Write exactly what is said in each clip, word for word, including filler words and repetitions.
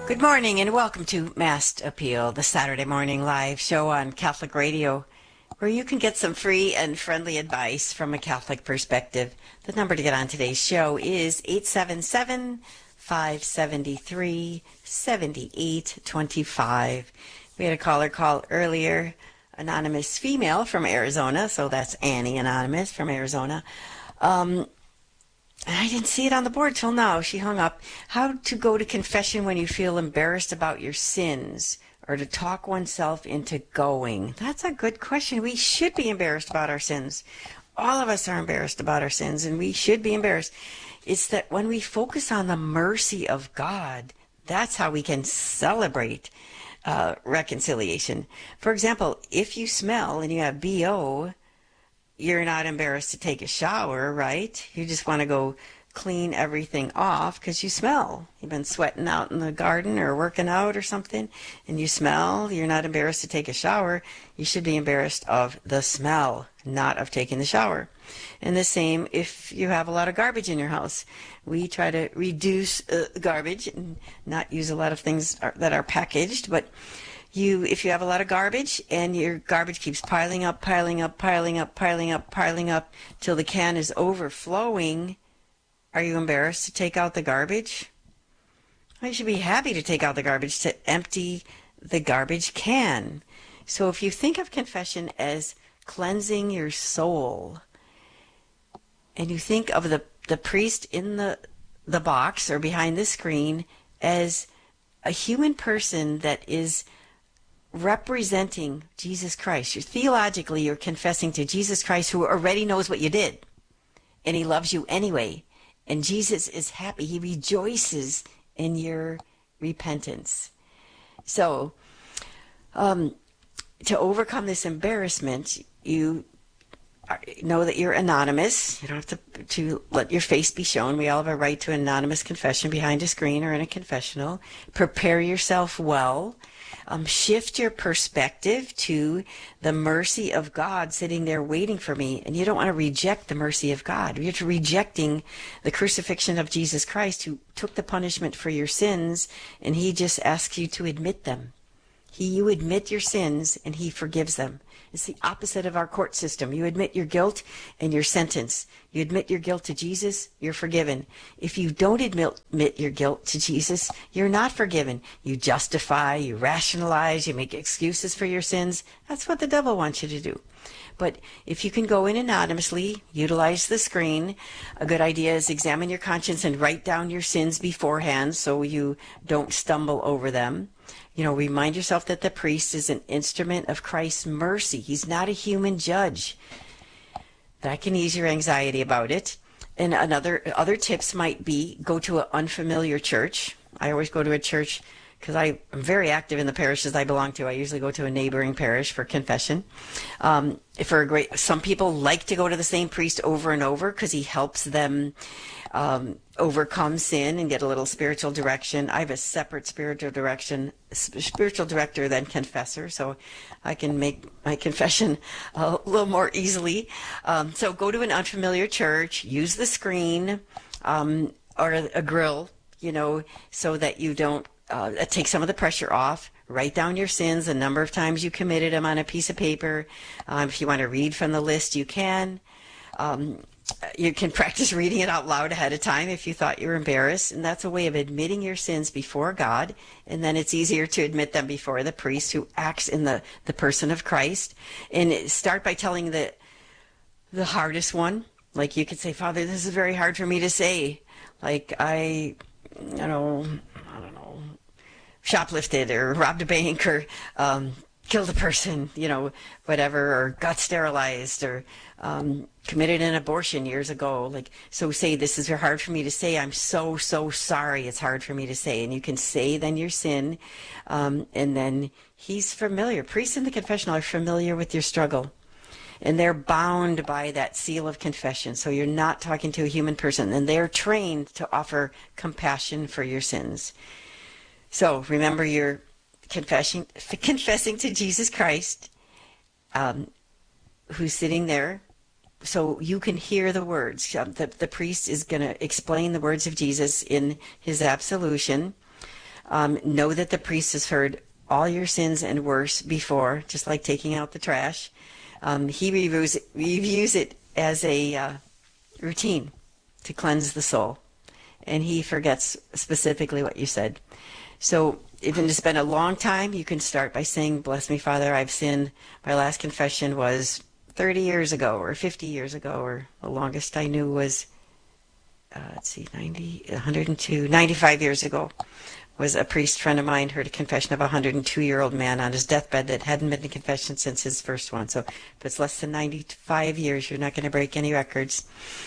Good morning and welcome to Mass Appeal, the Saturday morning live show on Catholic Radio, where you can get some free and friendly advice from a Catholic perspective. The number to get on today's show is eight seven seven, five seven three, seven eight two five. We had a caller call earlier, anonymous female from Arizona, so that's Annie Anonymous from Arizona. Um, I didn't see it on the board till now. She hung up. How to go to confession when you feel embarrassed about your sins, or to talk oneself into going. That's a good question. We should be embarrassed about our sins. All of us are embarrassed about our sins, and we should be embarrassed. It's that when we focus on the mercy of God, that's how we can celebrate uh, reconciliation. For example, if you smell and you have B O, you're not embarrassed to take a shower, right? You just want to go clean everything off because you smell. You've been sweating out in the garden or working out or something, and you smell. You're not embarrassed to take a shower. You should be embarrassed of the smell, not of taking the shower. And the same if you have a lot of garbage in your house. We try to reduce uh, garbage and not use a lot of things are, that are packaged, but You, if you have a lot of garbage and your garbage keeps piling up, piling up, piling up, piling up, piling up till the can is overflowing, are you embarrassed to take out the garbage? Well, you should be happy to take out the garbage, to empty the garbage can. So if you think of confession as cleansing your soul, and you think of the, the priest in the, the box or behind the screen as a human person that is representing Jesus Christ. You're, theologically, you're confessing to Jesus Christ, who already knows what you did, and he loves you anyway. And Jesus is happy. He rejoices in your repentance. So, um, to overcome this embarrassment, you know that you're anonymous. You don't have to, to let your face be shown. We all have a right to anonymous confession behind a screen or in a confessional. Prepare yourself well. Um, shift your perspective to the mercy of God sitting there waiting for me. And you don't want to reject the mercy of God. You're rejecting the crucifixion of Jesus Christ, who took the punishment for your sins, and he just asks you to admit them. He, you admit your sins, and he forgives them. It's the opposite of our court system. You admit your guilt, and you're sentenced. You admit your guilt to Jesus, you're forgiven. If you don't admit, admit your guilt to Jesus, you're not forgiven. You justify, you rationalize, you make excuses for your sins. That's what the devil wants you to do. But if you can go in anonymously, utilize the screen. A good idea is examine your conscience and write down your sins beforehand so you don't stumble over them. You know, remind yourself that the priest is an instrument of Christ's mercy. He's not a human judge. That can ease your anxiety about it. And another other tips might be go to an unfamiliar church. I always go to a church because I'm very active in the parishes I belong to. I usually go to a neighboring parish for confession. Um, for a great, some people like to go to the same priest over and over because he helps them um, overcome sin and get a little spiritual direction. I have a separate spiritual direction, spiritual director than confessor, so I can make my confession a little more easily. Um, so go to an unfamiliar church, use the screen um, or a, a grill, you know, so that you don't uh, take some of the pressure off. Write down your sins, the number of times you committed them on a piece of paper. Um, if you want to read from the list, you can. Um, you can practice reading it out loud ahead of time if you thought you were embarrassed. And that's a way of admitting your sins before God. And then it's easier to admit them before the priest who acts in the, the person of Christ. And start by telling the, the hardest one. Like you could say, Father, this is very hard for me to say. Like I, you know, I don't know, shoplifted or robbed a bank or um, killed a person, you know, whatever, or got sterilized or um, committed an abortion years ago. Like, so say, this is hard for me to say. I'm so, so sorry. It's hard for me to say. And you can say then your sin. Um, and then he's familiar. Priests in the confessional are familiar with your struggle. And they're bound by that seal of confession. So you're not talking to a human person. And they're trained to offer compassion for your sins. So remember, you're confessing, confessing to Jesus Christ, um, who's sitting there, so you can hear the words. The, the priest is going to explain the words of Jesus in his absolution. Um, know that the priest has heard all your sins and worse before, just like taking out the trash. Um, he reviews, reviews it as a uh, routine to cleanse the soul. And he forgets specifically what you said. So even if it's been a long time, you can start by saying, bless me, Father, I've sinned. My last confession was thirty years ago or fifty years ago, or the longest I knew was, uh, let's see, ninety, one hundred two, ninety-five years ago. Was a priest friend of mine heard a confession of a one hundred two-year-old man on his deathbed that hadn't been to confession since his first one. So if it's less than ninety-five years, you're not going to break any records.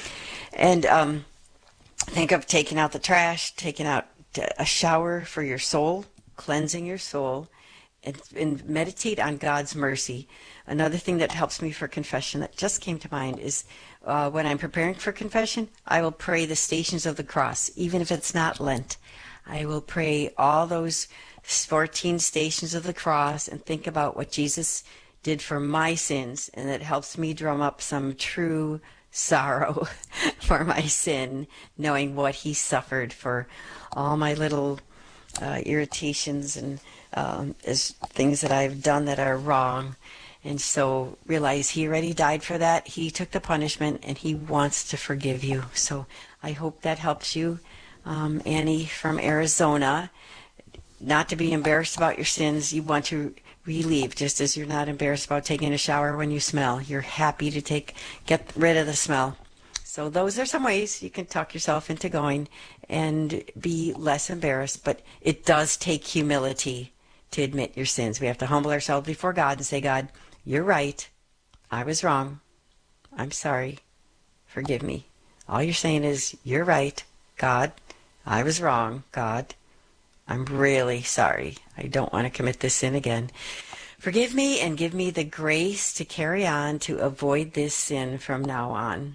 And um, think of taking out the trash, taking out a shower for your soul, cleansing your soul, and, and meditate on God's mercy. Another thing that helps me for confession that just came to mind is uh, when I'm preparing for confession, I will pray the Stations of the Cross, even if it's not Lent. I will pray all those fourteen stations of the cross and think about what Jesus did for my sins, and it helps me drum up some true sorrow for my sin, knowing what he suffered for all my little uh, irritations and um, as things that I've done that are wrong. And so realize he already died for that. He took the punishment, and he wants to forgive you. So I hope that helps you. Um, Annie from Arizona, not to be embarrassed about your sins. You want to relieve, just as you're not embarrassed about taking a shower when you smell. You're happy to take get rid of the smell. So those are some ways you can talk yourself into going and be less embarrassed. But it does take humility to admit your sins. We have to humble ourselves before God and say, God, you're right. I was wrong. I'm sorry. Forgive me. All you're saying is, you're right. God, I was wrong. God, I'm really sorry. I don't want to commit this sin again. Forgive me and give me the grace to carry on to avoid this sin from now on.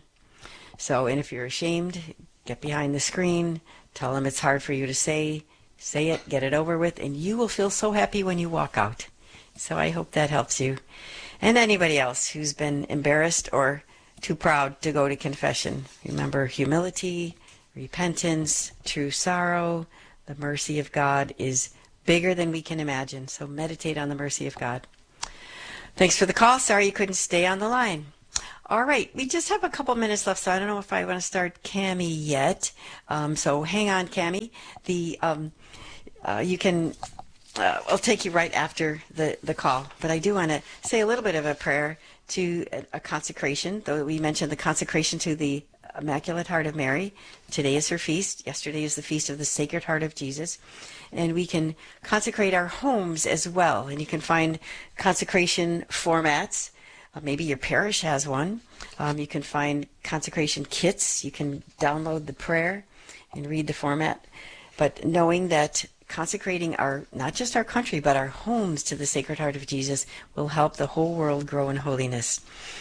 So, and if you're ashamed, get behind the screen, tell them it's hard for you to say, say it, get it over with, and you will feel so happy when you walk out. So I hope that helps you. And anybody else who's been embarrassed or too proud to go to confession. Remember, humility, repentance, true sorrow, the mercy of God is bigger than we can imagine. So meditate on the mercy of God. Thanks for the call. Sorry you couldn't stay on the line. All right, we just have a couple minutes left, so I don't know if I want to start Cammie yet. Um, so hang on, Cammie. The um, uh, you can. Uh, I'll take you right after the the call, but I do want to say a little bit of a prayer to a, a consecration. Though we mentioned the consecration to the Immaculate Heart of Mary. Today is her feast. Yesterday is the feast of the Sacred Heart of Jesus. And we can consecrate our homes as well. And you can find consecration formats. Uh, maybe your parish has one. Um, you can find consecration kits. You can download the prayer and read the format. But knowing that consecrating our, not just our country, but our homes to the Sacred Heart of Jesus will help the whole world grow in holiness.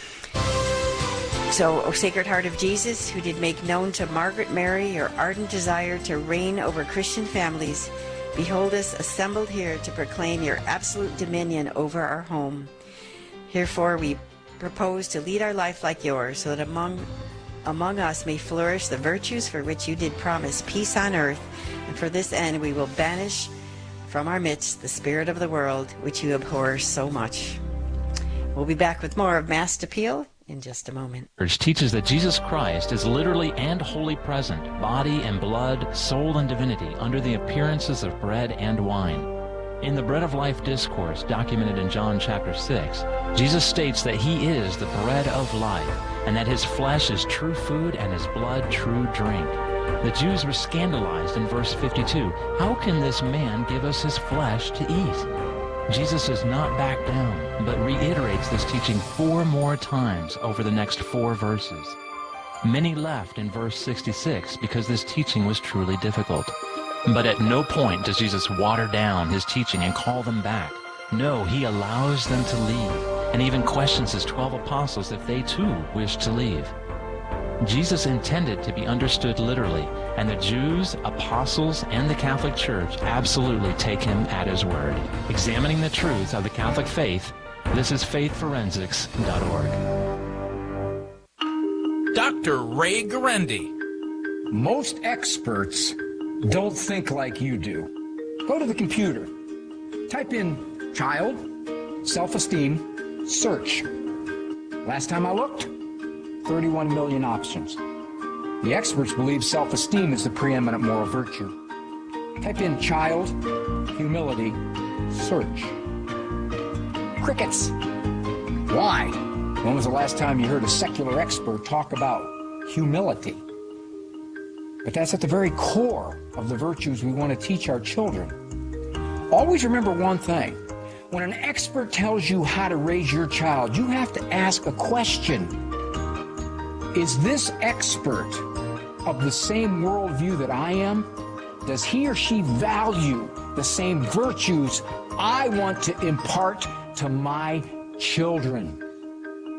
So, O Sacred Heart of Jesus, who did make known to Margaret Mary your ardent desire to reign over Christian families, behold us assembled here to proclaim your absolute dominion over our home. Herefore, we propose to lead our life like yours, so that among among us may flourish the virtues for which you did promise peace on earth, and for this end we will banish from our midst the spirit of the world, which you abhor so much. We'll be back with more of Mass Appeal in just a moment. Church teaches that Jesus Christ is literally and wholly present, body and blood, soul and divinity, under the appearances of bread and wine. In the Bread of Life discourse documented in John chapter six, Jesus states that he is the bread of life, and that his flesh is true food and his blood true drink. The Jews were scandalized in verse fifty-two. How can this man give us his flesh to eat? Jesus does not back down, but reiterates this teaching four more times over the next four verses. Many left in verse sixty-six because this teaching was truly difficult. But at no point does Jesus water down his teaching and call them back. No, he allows them to leave, and even questions his twelve apostles if they too wish to leave. Jesus intended to be understood literally, and the Jews, apostles, and the Catholic Church absolutely take him at his word. Examining the truths of the Catholic faith, this is faith forensics dot org. Doctor Ray Guarendi. Most experts don't think like you do. Go to the computer. Type in child, self-esteem, search. Last time I looked, thirty-one million options. The experts believe self-esteem is the preeminent moral virtue. Type in child, humility, search. Crickets. Why? When was the last time you heard a secular expert talk about humility? But that's at the very core of the virtues we want to teach our children. Always remember one thing. When an expert tells you how to raise your child, you have to ask a question. Is this expert of the same worldview that I am? Does he or she value the same virtues I want to impart to my children?